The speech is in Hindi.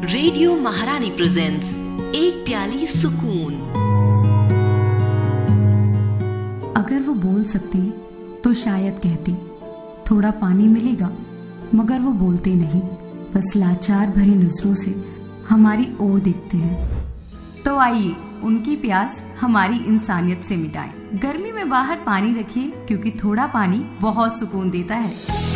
रेडियो महारानी प्रेजेंट्स एक प्याली सुकून। अगर वो बोल सकते तो शायद कहते थोड़ा पानी मिलेगा, मगर वो बोलते नहीं, बस लाचार भरी नजरों से हमारी ओर देखते हैं। तो आइए उनकी प्यास हमारी इंसानियत से मिटाएं। गर्मी में बाहर पानी रखिए, क्योंकि थोड़ा पानी बहुत सुकून देता है।